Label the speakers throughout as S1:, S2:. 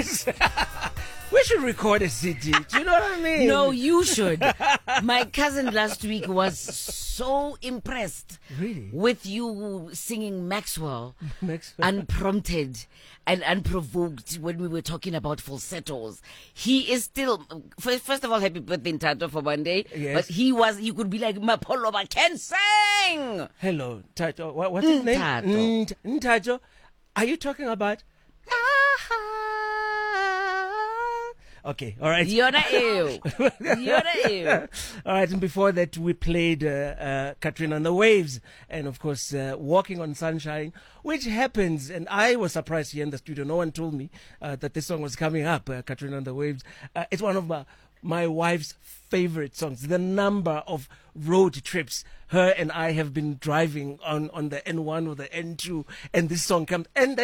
S1: this. We should record a CD. Do you know what I mean?
S2: No, you should. My cousin last week was so impressed
S1: Really?
S2: with you singing Maxwell,
S1: Maxwell.
S2: unprompted and unprovoked when we were talking about falsettos. He is still, first of all, happy birthday, Ntato, for one day.
S1: Yes.
S2: But he could be like, Mapoloba can sing.
S1: Hello, Tato. What's his name?
S2: Ntato.
S1: Ntato. Are you talking about? Okay, all right.
S2: Yona ew. Yona ew.
S1: All right, and before that, we played Katrina and the Waves, and of course, Walking on Sunshine, which happens, and I was surprised here in the studio. No one told me that this song was coming up, Katrina and the Waves. It's one of my wife's favorite songs. The number of road trips her and I have been driving on the N1 or the N2, and this song comes, I'm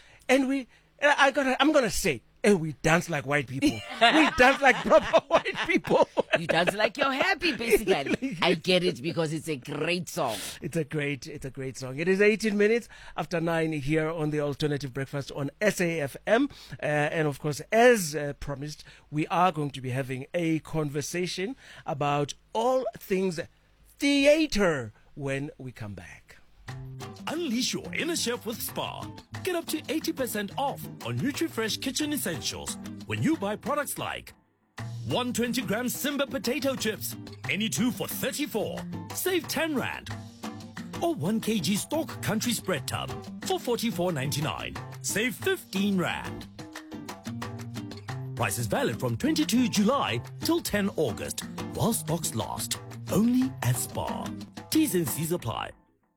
S1: gonna say, and we dance like white people. We dance like proper white people.
S2: You dance like you're happy, basically. I get it because it's a great song.
S1: It's a great song. It is 18 minutes after 9 here on the Alternative Breakfast on SAFM. And of course, as promised, we are going to be having a conversation about all things theater when we come back.
S3: Unleash your inner chef with Spar. Get up to 80% off on NutriFresh kitchen essentials when you buy products like 120-gram Simba potato chips, any two for 34, save 10 Rand. Or 1 kg Stork Country Spread Tub for 44.99, save 15 Rand. Price is valid from 22 July till 10 August, while stocks last. Only at Spar. T's and C's apply.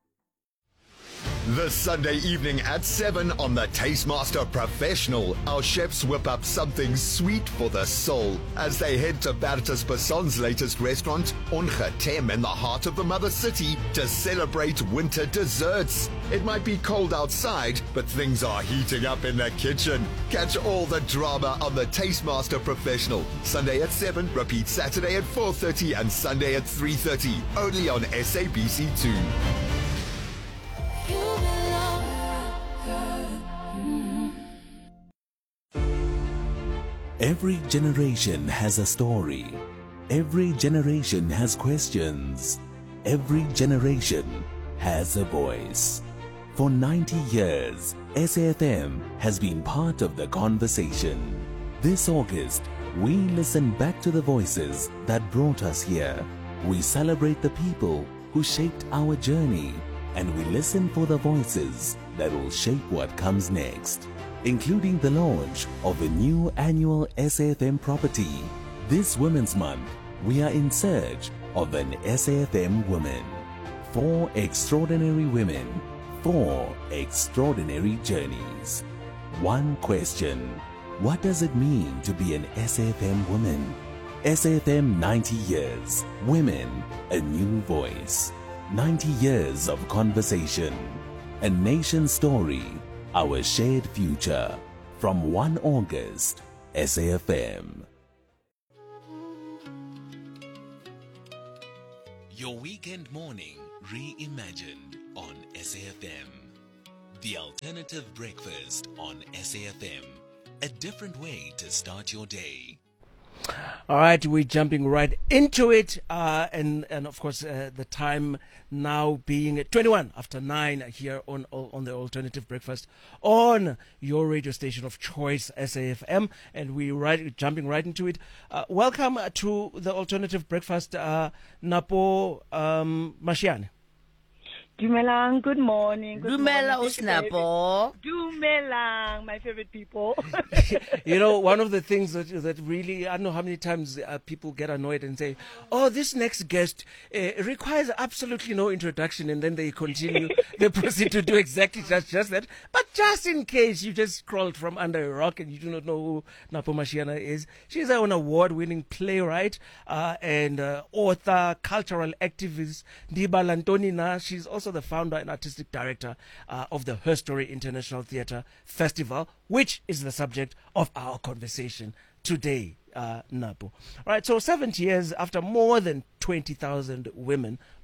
S4: The Sunday evening at 7 on the Tastemaster Professional, our chefs whip up something sweet for the soul as they head to Bertus Basson's latest restaurant, Ongetem, in the heart of the mother city to celebrate winter desserts. It might be cold outside, but things are heating up in the kitchen. Catch all the drama on the Tastemaster Professional. Sunday at 7, repeat Saturday at 4:30 and Sunday at 3:30, only on SABC2.
S5: Every generation has a story. Every generation has questions. Every generation has a voice. For 90 years, SAFM has been part of the conversation. This August, we listen back to the voices that brought us here. We celebrate the people who shaped our journey, and we listen for the voices that will shape what comes next, including the launch of a new annual SAFM property. This Women's Month, we are in search of an SAFM woman. 4 extraordinary women, 4 extraordinary journeys. One question: what does it mean to be an SAFM woman? SAFM 90 years, women, a new voice. 90 years of conversation, a nation story, our shared future. From 1 August, SAFM. Your weekend morning reimagined on SAFM. The Alternative Breakfast on SAFM. A different way to start your day.
S1: All right, we're jumping right into it, and of course the time now being 21 after 9 here on the Alternative Breakfast on your radio station of choice, SAFM, and we're jumping right into it. Welcome to the Alternative Breakfast, Napo Mashiane.
S6: Dumelang, good morning.
S2: Dumela Usnapo.
S6: Dumelang, my favorite people.
S1: You know, one of the things that really, I don't know how many times people get annoyed and say, oh, this next guest requires absolutely no introduction, and then they continue, they proceed to do exactly just that. But just in case you just crawled from under a rock and you do not know who Napo Mashiane is, she's an award-winning playwright and author, cultural activist, Ndiba Lantonina. She's also the founder and artistic director of the Her Story International Theatre Festival, which is the subject of our conversation today, Napo. All right, so 70 years after more than 20,000 women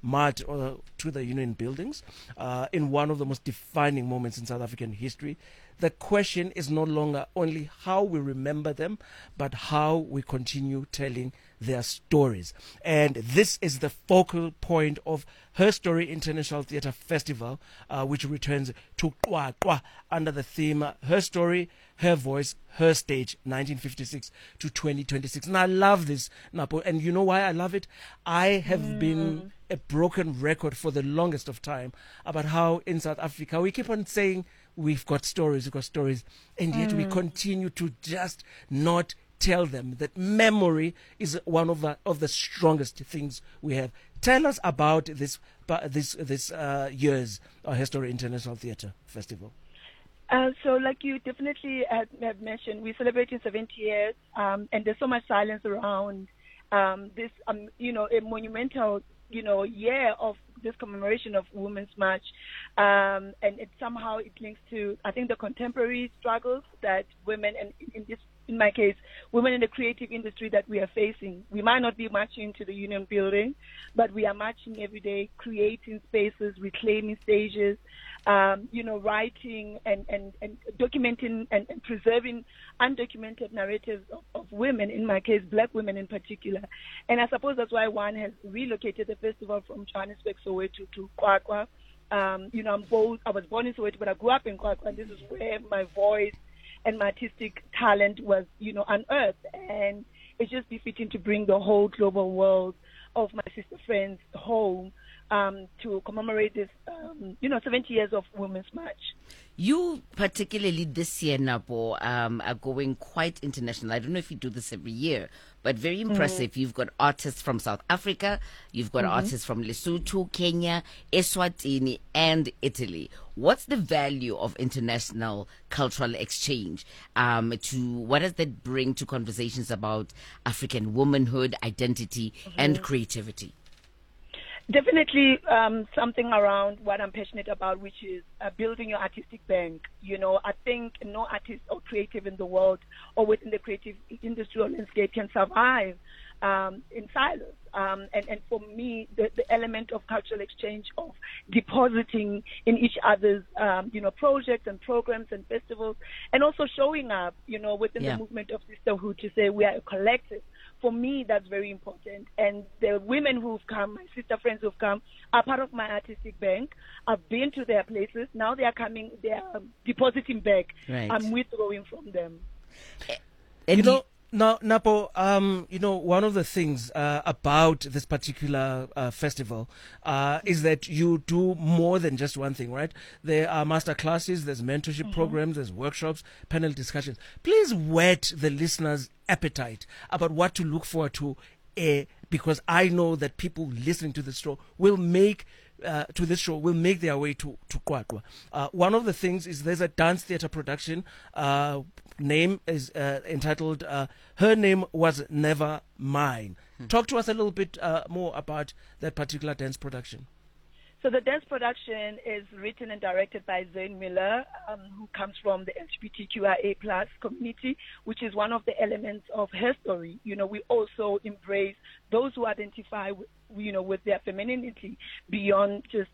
S1: march to the Union buildings in one of the most defining moments in South African history. The question is no longer only how we remember them, but how we continue telling their stories. And this is the focal point of Her Story International Theatre Festival, which returns to Qwaqwa under the theme Her Story, Her Voice, Her Stage, 1956 to 2026. And I love this, Napo. And you know why I love it? I have been a broken record for the longest of time about how in South Africa we keep on saying we've got stories, and yet we continue to just not tell them that memory is one of the strongest things we have. Tell us about this year's Her Story International Theatre Festival.
S6: So, like you definitely have mentioned, we're celebrating 70 years, and there's so much silence around this, a monumental, year of this commemoration of Women's March, and somehow it links to, I think, the contemporary struggles that women, and in my case, women in the creative industry that we are facing. We might not be marching to the Union building, but we are marching every day, creating spaces, reclaiming stages, writing and documenting and preserving undocumented narratives of women, in my case, Black women in particular. And I suppose that's why one has relocated the festival from Johannesburg, Soweto to Qwaqwa. I was born in Soweto, but I grew up in Qwaqwa, and this is where my voice and my artistic talent was, unearthed. And it's just befitting to bring the whole global world of my sister friends home to commemorate this, 70 years of Women's March.
S2: You, particularly this year, Napo, are going quite international. I don't know if you do this every year, but very impressive. You've got artists from South Africa, you've got artists from Lesotho, Kenya, Eswatini, and Italy. What's the value of international cultural exchange? What does that bring to conversations about African womanhood, identity, and creativity?
S6: Definitely something around what I'm passionate about, which is building your artistic bank. I think no artist or creative in the world or within the creative industrial landscape can survive in silos. And for me, the element of cultural exchange, of depositing in each other's, projects and programs and festivals, and also showing up, within the movement of sisterhood to say we are a collective. For me, that's very important. And the women who've come, my sister friends who've come, are part of my artistic bank. I've been to their places. Now they are coming, they are depositing back.
S2: Right.
S6: I'm withdrawing from them.
S2: And
S1: Now, Napo, one of the things about this particular festival is that you do more than just one thing, right? There are master classes, there's mentorship programs, there's workshops, panel discussions. Please whet the listeners' appetite about what to look forward to, because I know that people listening to this show will make their way to Qwaqwa. One of the things is there's a dance theatre production. Name is entitled Her Name Was Never Mine. Talk to us a little bit more about that particular dance production.
S6: So the dance production is written and directed by Zane Miller, who comes from the LGBTQIA+ community, which is one of the elements of her story. We also embrace those who identify with their femininity beyond just,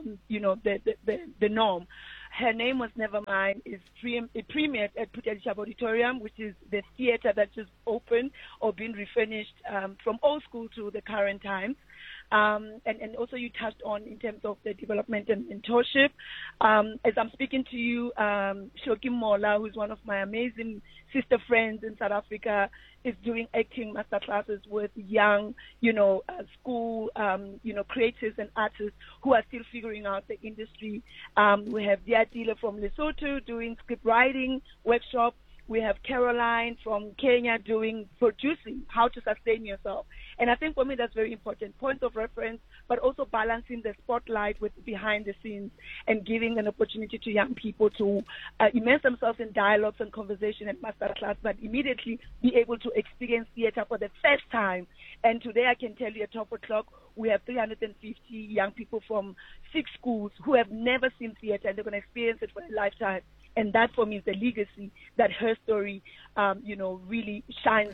S6: the norm. Her Name Was Never Mine is it premiered at Putalisha Auditorium, which is the theater that just opened or been refurnished from old school to the current times. And also you touched on in terms of the development and mentorship. As I'm speaking to you, Shoki Mola, who's one of my amazing sister friends in South Africa, is doing acting masterclasses with young, school, creatives and artists who are still figuring out the industry. We have Diatile from Lesotho doing script writing workshop. We have Caroline from Kenya doing producing, how to sustain yourself. And I think for me that's very important, points of reference, but also balancing the spotlight with behind the scenes and giving an opportunity to young people to immerse themselves in dialogues and conversation and masterclass, but immediately be able to experience theater for the first time. And today I can tell you at top o'clock, we have 350 young people from 6 schools who have never seen theater, and they're going to experience it for a lifetime. And that for me is the legacy that her story, really shines on.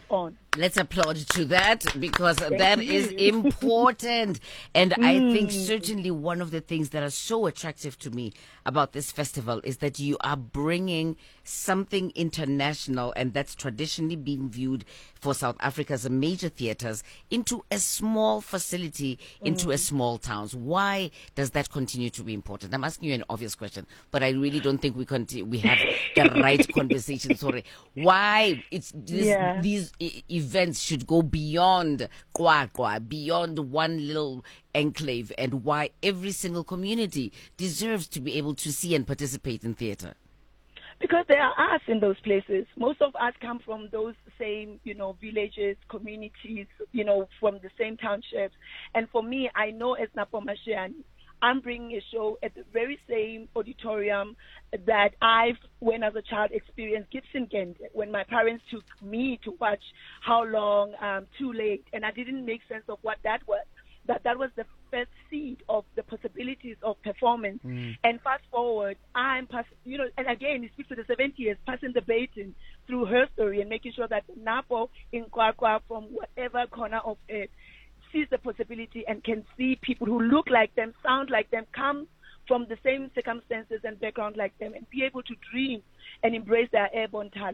S2: Let's applaud to that, because that is important. And I think certainly one of the things that are so attractive to me about this festival is that you are bringing something international, and that's traditionally being viewed for South Africa as a major theaters, into a small facility, into a small towns. Why does that continue to be important? I'm asking you an obvious question, but I really don't think we have the right conversation. Sorry. Why these events should go beyond Kwakwa, beyond one little enclave, and why every single community deserves to be able to see and participate in theater.
S6: Because there are us in those places. Most of us come from those same, villages, communities, from the same townships. And for me, I know as Napo Mashiane, I'm bringing a show at the very same auditorium that when as a child, experienced Gibson Gent, when my parents took me to watch How Long, Too Late, and I didn't make sense of what that was. That was the first seed of the possibilities of performance. And fast forward, and again, it speaks to the 70 years, passing the baton through her story and making sure that Napo in Kwakwa, from whatever corner of it, sees the possibility and can see people who look like them, sound like them, come from the same circumstances and background like them, and be able to dream and embrace their airborne talent.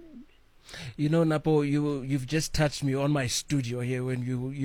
S1: Napo, you've just touched me on my studio here when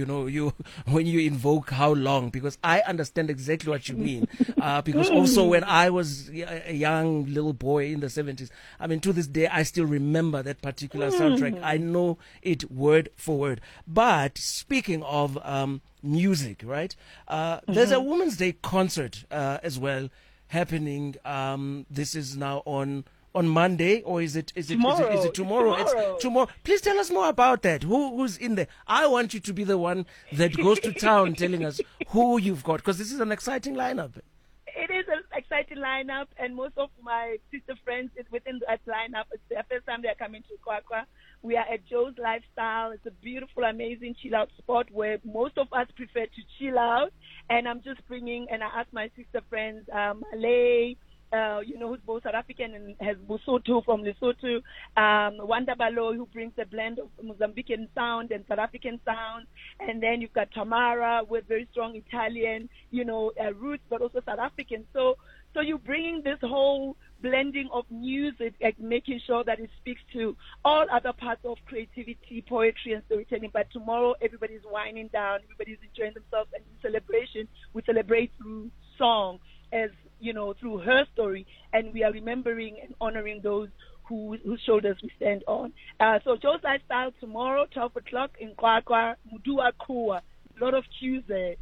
S1: when you invoke How Long, because I understand exactly what you mean. Because also when I was a young little boy in the 70s, to this day I still remember that particular soundtrack. I know it word for word. But speaking of music, right? There's a Women's Day concert as well happening. This is now on Monday, or is it tomorrow? Is it tomorrow? It's tomorrow. Please tell us more about that. Who's in there? I want you to be the one that goes to town telling us who you've got, because this is an exciting lineup.
S6: It is an exciting lineup, and most of my sister friends is within that lineup. It's their first time they're coming to Kwakwa. We are at Joe's Lifestyle. It's a beautiful, amazing chill-out spot where most of us prefer to chill out. And I'm just bringing, and I asked my sister friends, Malay, who's both South African and has Busuthu from Lesotho, Wanda Balo, who brings a blend of Mozambican sound and South African sound, and then you've got Tamara with very strong Italian, roots, but also South African. So you're bringing this whole blending of music and making sure that it speaks to all other parts of creativity, poetry, and storytelling. But tomorrow, everybody's winding down, everybody's enjoying themselves, and in celebration, we celebrate through song, as through her story, and we are remembering and honoring those whose shoulders we stand on. So Joe's Lifestyle tomorrow, 12 o'clock in Kwakwa, Mudua Kua. A lot of cues there.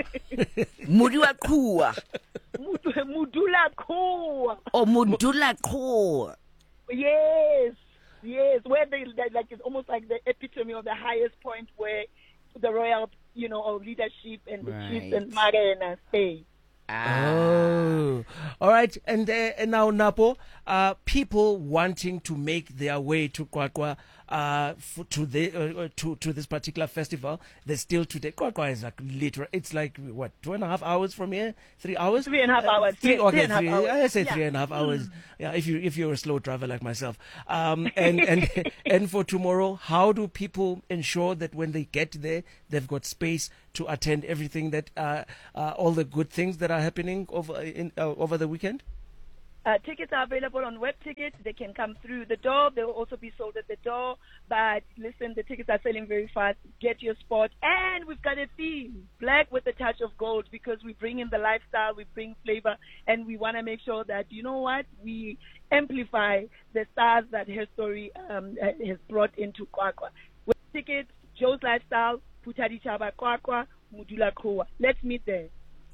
S2: Mudua Kua.
S6: Mudula Kua.
S2: Oh, Mudula Kua.
S6: Yes. Where it's almost like the epitome of the highest point where the royal, or leadership and the chiefs and Marena stay.
S1: Oh, all right. And now, Napo, people wanting to make their way to Kwakwa to this particular festival, they're still today. Kwakwa is like literal. It's like what, 2.5 hours from here? 3 hours?
S6: 3.5 hours.
S1: I say
S6: yeah.
S1: 3.5 hours. Yeah, if you're a slow driver like myself. And for tomorrow, how do people ensure that when they get there, they've got space to attend everything that all the good things that are happening over the weekend?
S6: Tickets are available on web tickets. They can come through the door. They will also be sold at the door. But listen, the tickets are selling very fast. Get your spot. And we've got a theme, Black with a Touch of Gold, because we bring in the lifestyle, we bring flavor, and we want to make sure that, we amplify the stars that her story has brought into Kwakwa. With tickets, Joe's Lifestyle, Putadi Chaba Kwakwa, Mudula Kua. Let's meet there.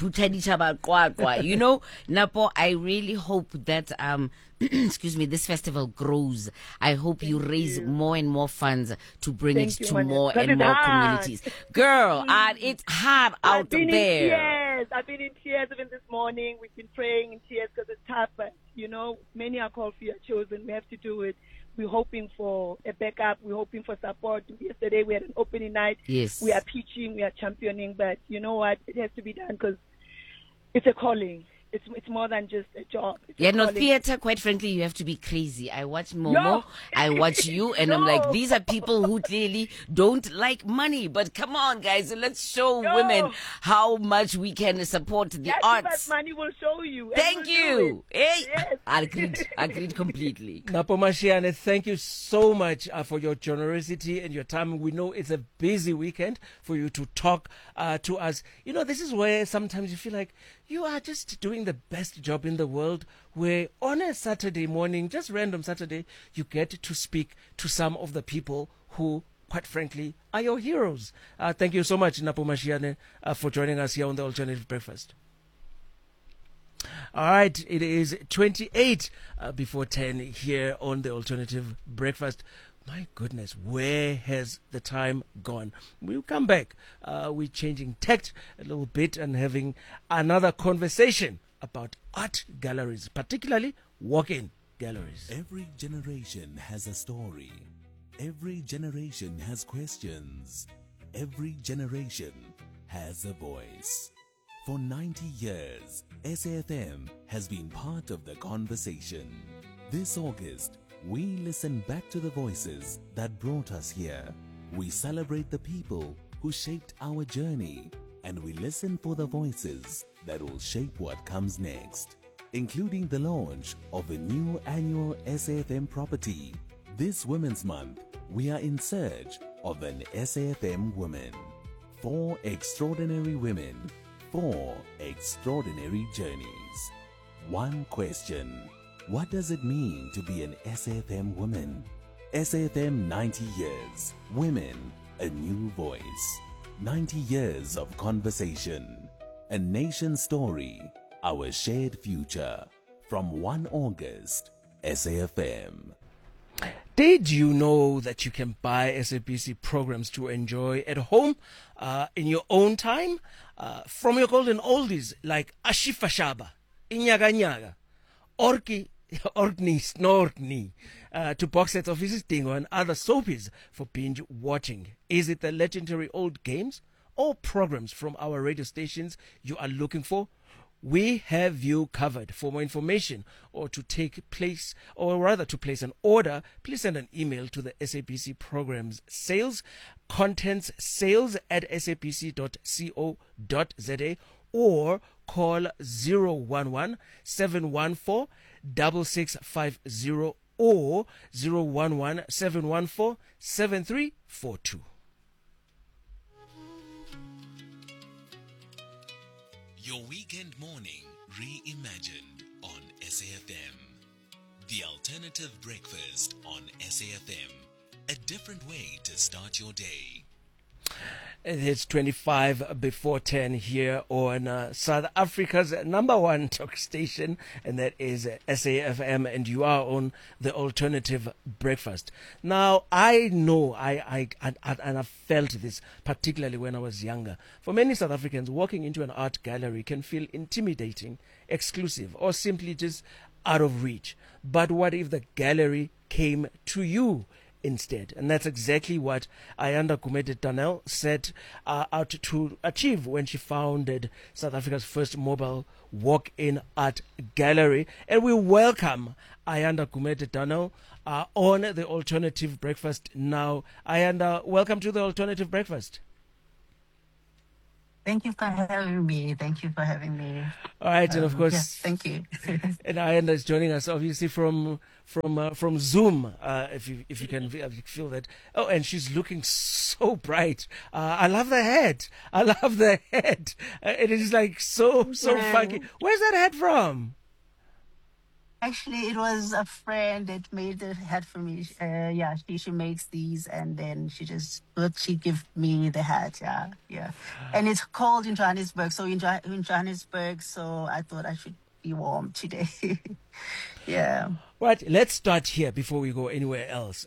S2: Napo, I really hope that this festival grows. I hope you raise more and more funds to bring it to more and more communities. Girl, it's hard out there.
S6: I've been in tears even this morning. We've been praying in tears because it's tough, but many are called, few are chosen. We have to do it. We're hoping for a backup. We're hoping for support. Yesterday we had an opening night.
S2: Yes.
S6: We are pitching, we are championing, but you know what? It has to be done because it's a calling. it's more than just a job. It's a
S2: Yeah, no,
S6: calling.
S2: theater, quite frankly, you have to be crazy. I watch Momo,
S6: No.
S2: I watch you, and I'm
S6: No.
S2: like, these are people who clearly don't like money. But come on, guys, let's show
S6: No.
S2: women how much we can support the
S6: Yes,
S2: arts.
S6: but money will show you. and
S2: Thank
S6: will do
S2: you.
S6: it.
S2: Hey,
S6: Yes.
S2: agreed completely.
S1: Napo Mashiane, thank you so much for your generosity and your time. We know it's a busy weekend for you to talk to us. You know, this is where sometimes you feel like you are just doing the best job in the world, where on a Saturday morning, just random Saturday, you get to speak to some of the people who, quite frankly, are your heroes. Thank you so much, Napo Mashiane, for joining us here on the Alternative Breakfast. All right, it is 28 before 10 here on the Alternative Breakfast. My goodness, where has the time gone? We'll come back. We're changing tact a little bit and having another conversation about art galleries, particularly walk-in galleries.
S5: Every generation has a story. Every generation has questions. Every generation has a voice. For 90 years, SAFM has been part of the conversation. This August, we listen back to the voices that brought us here. We celebrate the people who shaped our journey, and we listen for the voices that will shape what comes next, including the launch of a new annual SAFM property. This Women's Month, we are in search of an SAFM woman. 4 extraordinary women, 4 extraordinary journeys. One question: what does it mean to be an SAFM woman? SAFM 90 years. Women, a new voice. 90 years of conversation. A nation story. Our shared future. From 1 August, SAFM.
S1: Did you know that you can buy SABC programs to enjoy at home in your own time? From your golden oldies like Ashifa Shaba, Inyaga Nyaga, Orki, Orkney, Snorkney, to box sets of Mrs. Dingo and other soapies for binge watching. Is it the legendary old games or programs from our radio stations you are looking for? We have you covered. For more information or to place an order, please send an email to the SABC Programs Sales, Contents Sales at sabc.co.za, or call 011 714 6650 or 011 714 7342.
S5: Your weekend morning reimagined on SAFM. The Alternative Breakfast on SAFM. A different way to start your day.
S1: It's 25 before 10 here on South Africa's number one talk station, and that is SAFM, and you are on the Alternative Breakfast. Now, I know, and I've felt this, particularly when I was younger. For many South Africans, walking into an art gallery can feel intimidating, exclusive, or simply just out of reach. But what if the gallery came to you instead? And that's exactly what Ayanda Gumede Danel set out to achieve when she founded South Africa's first mobile walk-in art gallery. And we welcome Ayanda Gumede Danel on the Alternative Breakfast now. Ayanda, welcome to the Alternative Breakfast.
S7: Thank you for having me.
S1: All right, and of course,
S7: Yes, thank you.
S1: and Ayanda is joining us obviously from Zoom. If you can feel that. Oh, and she's looking so bright. I love the hat. It is like so funky. Where's that hat from?
S7: Actually, it was a friend that made the hat for me. She makes these, and then she gave me the hat. Yeah. And it's cold in Johannesburg, so in Johannesburg, so I thought I should be warm today. Yeah.
S1: Right. Let's start here before we go anywhere else.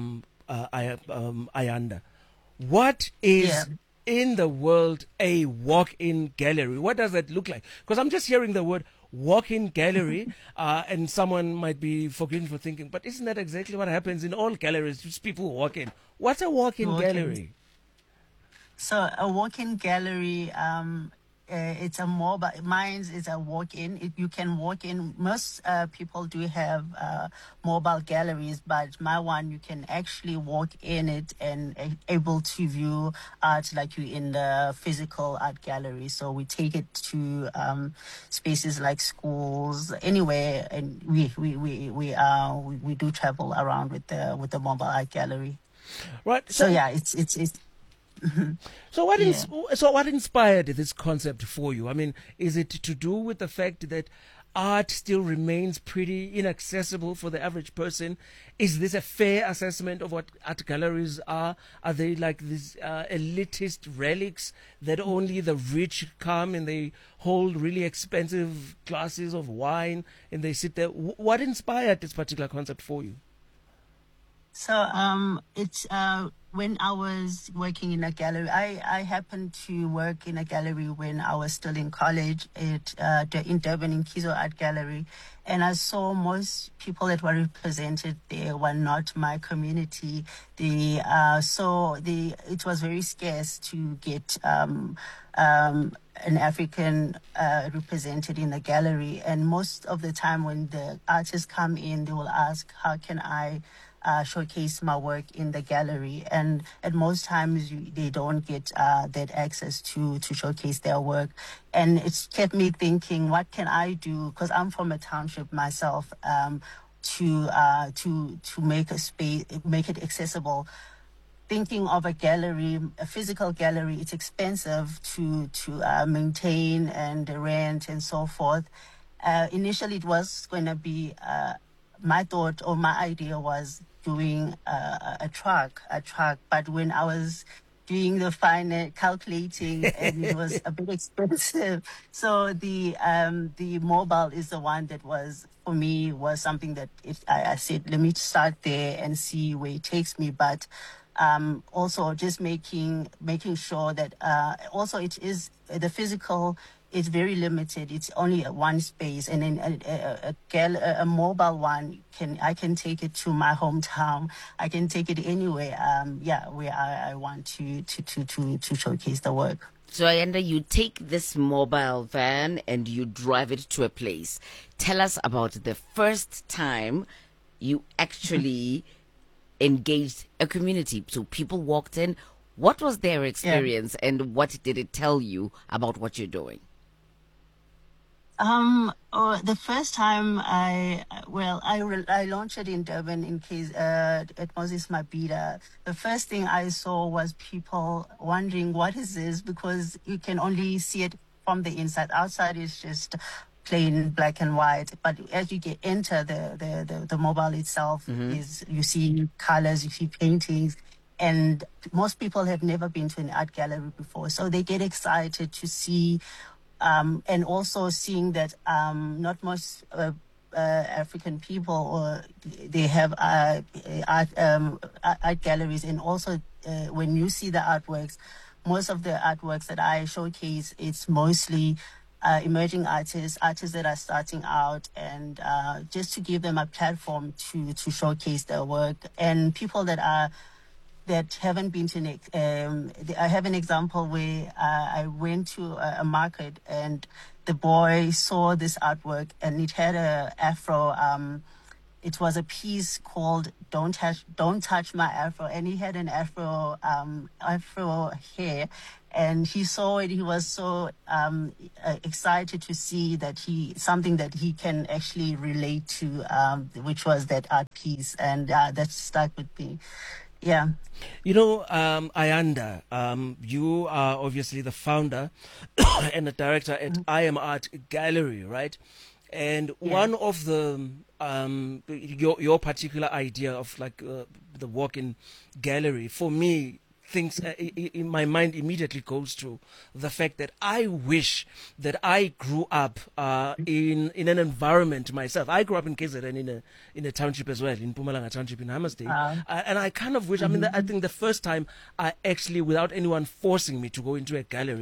S1: Ayanda, what is in the world a walk-in gallery? What does that look like? Because I'm just hearing the word walk-in gallery, and someone might be forgiven for thinking, but isn't that exactly what happens in all galleries? Just people walk in. What's a walk-in gallery?
S7: So a walk-in gallery it's a mobile. Mine is a walk-in. You can walk in. Most people do have mobile galleries, but my one you can actually walk in it and able to view art like you in the physical art gallery. So we take it to spaces like schools, anywhere, and we do travel around with the mobile art gallery.
S1: Right.
S7: So yeah, it's
S1: So what inspired this concept for you? I mean, is it to do with the fact that art still remains pretty inaccessible for the average person? Is this a fair assessment of what art galleries are? Are they like these elitist relics that only the rich come and they hold really expensive glasses of wine and they sit there? What inspired this particular concept for you?
S7: So it's when I was working in a gallery, I happened to work in a gallery when I was still in college in Durban in Kizo Art Gallery, and I saw most people that were represented there were not my community. It was very scarce to get an African represented in the gallery, and most of the time when the artists come in, they will ask, "How can I showcase my work in the gallery?" And at most times they don't get that access to showcase their work. And it's kept me thinking, what can I do? Because I'm from a township myself, to make a space, make it accessible. Thinking of a gallery, a physical gallery, it's expensive to maintain and rent and so forth. Initially, it was going to be my thought or my idea was doing a truck. But when I was doing the final calculating, and it was a bit expensive, so the mobile is the one that was for me was something that I said, let me start there and see where it takes me. But also just making sure that also it is the physical. It's very limited. It's only one space, and then a mobile one I can take it to my hometown. I can take it anywhere. Where I want to showcase the work.
S2: So Ayanda, you take this mobile van and you drive it to a place. Tell us about the first time you actually engaged a community. So people walked in. What was their experience, and what did it tell you about what you're doing?
S7: The first time I launched it in Durban in case at Moses Mabhida. The first thing I saw was people wondering, what is this? Because you can only see it from the inside. Outside is just plain black and white. But as you enter the mobile itself, is you see colors, you see paintings. And most people have never been to an art gallery before, so they get excited to see. And also seeing that not most African people or they have art galleries, and also when you see the artworks, most of the artworks that I showcase, it's mostly emerging artists that are starting out, and just to give them a platform to showcase their work, and people that haven't been to I have an example where I went to a market, and the boy saw this artwork, and it had a afro. It was a piece called "Don't Touch My Afro," and he had an afro hair, and he saw it. He was so excited to see that something that he can actually relate to, which was that art piece, and that stuck with me. Yeah.
S1: You know, Ayanda, you are obviously the founder and the director at I Am Art Gallery, right? And one of the your particular idea of like the walk-in gallery, for me, things in my mind immediately goes to the fact that I wish that I grew up in an environment myself. I grew up in KZN in a township as well, in Mpumalanga Township in Hammersdale. And I kind of wish, I think the first time I actually, without anyone forcing me to go into a gallery,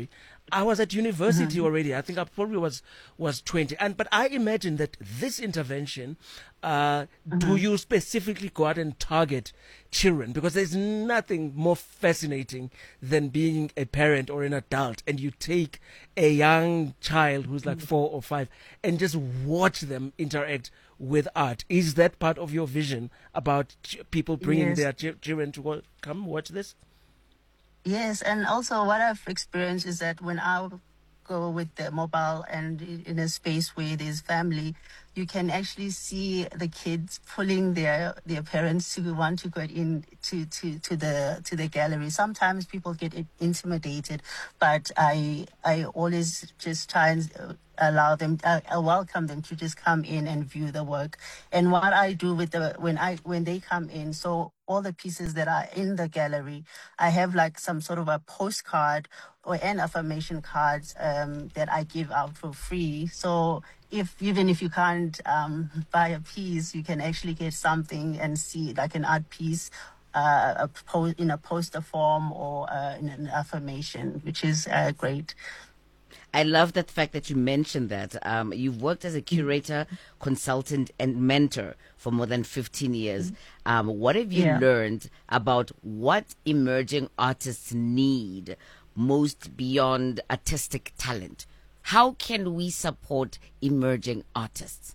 S1: I was at university already. I think I probably was 20. But I imagine that this intervention, do you specifically go out and target children? Because there's nothing more fascinating than being a parent or an adult and you take a young child who's like 4 or 5 and just watch them interact with art. Is that part of your vision about people bringing their children to come watch this?
S7: Yes, and also what I've experienced is that when I go with the mobile and in a space where there's family, you can actually see the kids pulling their parents to want to go in to the gallery. Sometimes people get intimidated, but I always just try and allow them, I welcome them to just come in and view the work. And what I do with when they come in, so all the pieces that are in the gallery, I have like some sort of a postcard or an affirmation cards that I give out for free. So even if you can't buy a piece, you can actually get something and see like an art piece in a poster form or in an affirmation, which is great.
S2: I love that fact that you mentioned that. You've worked as a curator, consultant, and mentor for more than 15 years. What have you learned about what emerging artists need most beyond artistic talent? How can we support emerging artists?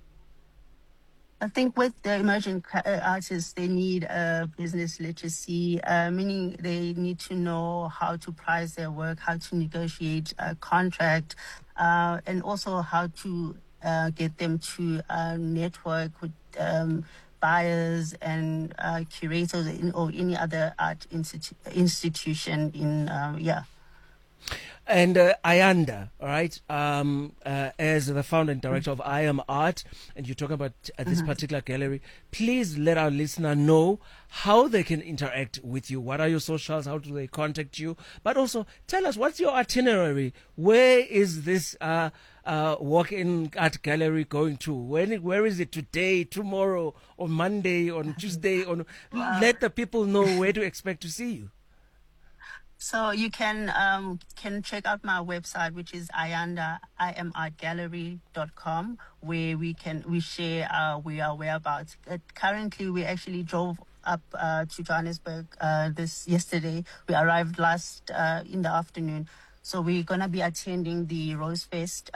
S7: I think with the emerging artists, they need business literacy, meaning they need to know how to price their work, how to negotiate a contract, and also how to get them to network with buyers and curators or any other art institution in.
S1: And Ayanda, all right, as the founder and director of I Am Art, and you're talking about this particular gallery, please let our listener know how they can interact with you. What are your socials? How do they contact you? But also tell us, what's your itinerary? Where is this walk-in art gallery going to? Where is it today, tomorrow, or Monday, on Tuesday? Let the people know where to expect to see you.
S7: So you can check out my website, which is iamartgallery.com, where we share our whereabouts. Currently, we actually drove up to Johannesburg yesterday. We arrived last in the afternoon. So we're gonna be attending the Rose Fest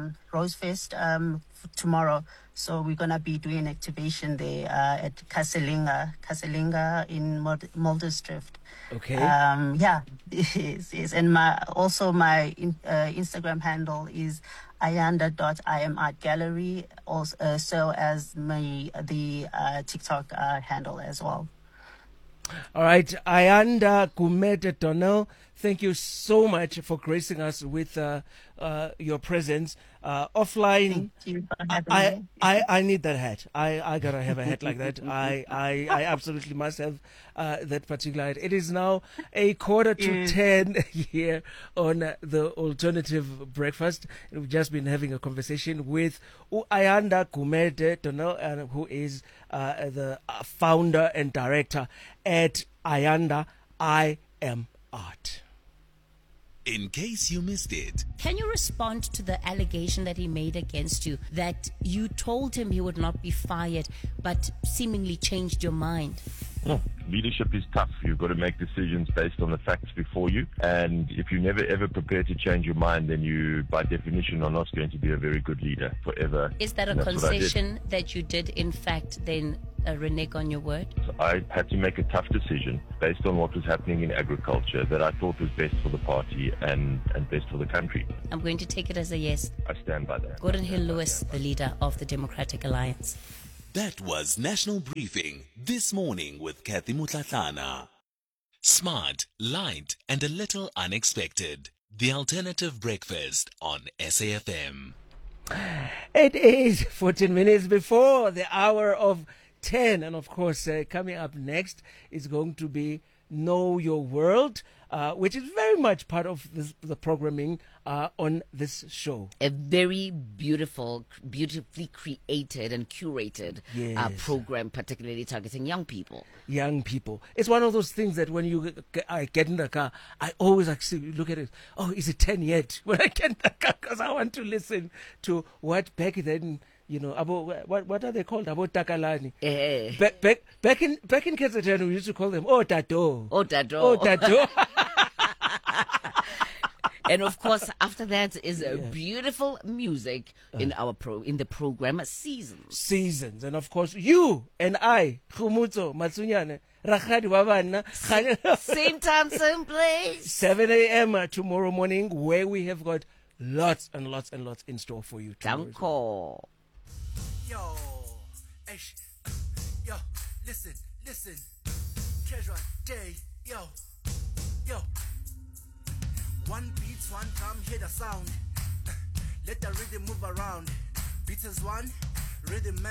S7: tomorrow. So we're gonna be doing an activation there at Kaselinga in Muldersdrift.
S1: Okay.
S7: Yes. And my Instagram handle is ayanda.iamartgallery, also so as the TikTok handle as well.
S1: All right, Ayanda Gumede Donnell, thank you so much for gracing us with your presence. Offline,
S7: Thank you for having me.
S1: I need that hat. I gotta have a hat like that. I absolutely must have that particular hat. It is now 9:45 here on the Alternative Breakfast. We've just been having a conversation with Ayanda Gumede Donnell, who is the founder and director at Ayanda I Am Art.
S5: In case you missed it,
S8: Can you respond to the allegation that he made against you that you told him he would not be fired, but seemingly changed your mind?
S9: Leadership is tough. You've got to make decisions based on the facts before you. And if you never ever prepare to change your mind, then you, by definition, are not going to be a very good leader forever.
S8: Is that a concession that you did, in fact, then renege on your word?
S9: So I had to make a tough decision based on what was happening in agriculture that I thought was best for the party and best for the country.
S8: I'm going to take it as a yes.
S9: I stand by that.
S8: Gordon Hill Lewis, the leader of the Democratic Alliance.
S5: that was National Briefing This Morning with Kathy Mutlatlana. Smart, light, and a little unexpected. The Alternative Breakfast on SAFM.
S1: It is 14 minutes before the hour of 10. And of course, coming up next is going to be Know Your World, which is very much part of the programming on this show.
S2: A very beautifully created and curated program, particularly targeting young people.
S1: Young people. It's one of those things that when you get in the car, I always actually look at it. Oh, is it 10 yet? When I get in the car, because I want to listen to what back then, you know, about what are they called? About Takalani. Back in KZN, we used to call them Tato. Tato.
S2: And of course, after that is beautiful music in the program Seasons.
S1: And of course, you and I, Khumutso Matsunyane, Rakhadi Babana,
S2: same time, same place,
S1: 7 a.m. Tomorrow morning, where we have got lots and lots and lots in store for you.
S2: Danko.
S10: Yo, listen, Treasure Day, yo. One beats, one drum, hear the sound. Let the rhythm move around. Beats is one, rhythm man.